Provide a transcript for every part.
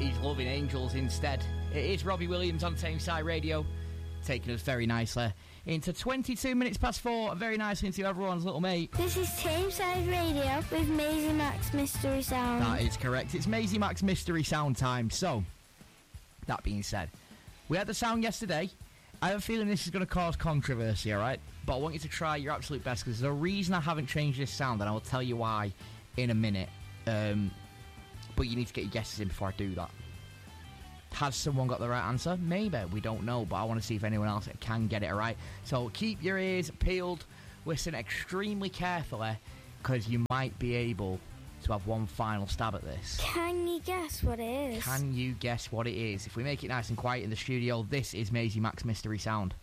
is Loving Angels instead. It is Robbie Williams on Tameside Radio, taking us very nicely into 22 minutes past 4, very nicely into everyone's little mate. This is Tameside Radio with Maisie Max Mystery Sound. That is correct. It's Maisie Max Mystery Sound time. So, that being said, we had the sound yesterday. I have a feeling this is going to cause controversy, alright? But I want you to try your absolute best, because there's a reason I haven't changed this sound, and I will tell you why in a minute. But you need to get your guesses in before I do that. Has someone got the right answer? Maybe. We don't know, but I want to see if anyone else can get it right. So keep your ears peeled. Listen extremely carefully, because you might be able to have one final stab at this. Can you guess what it is? Can you guess what it is? If we make it nice and quiet in the studio, this is Maisie Max Mystery Sound.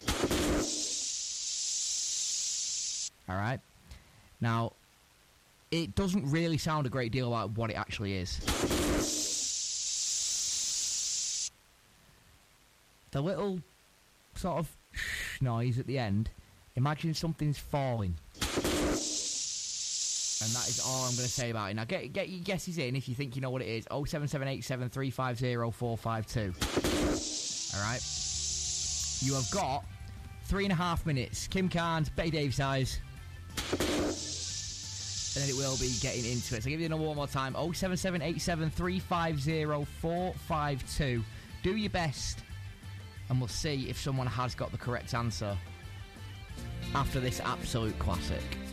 Alright. Now, it doesn't really sound a great deal about what it actually is. The little sort of noise at the end, imagine something's falling. And that is all I'm going to say about it. Now, get your guesses in if you think you know what it is. 07787 350 452. Alright? You have got 3.5 minutes. Kim Carnes, Betty Davis Eyes. And then it will be getting into it. So I'll give you the number one more time. 07787 350 452. Do your best. And we'll see if someone has got the correct answer after this absolute classic.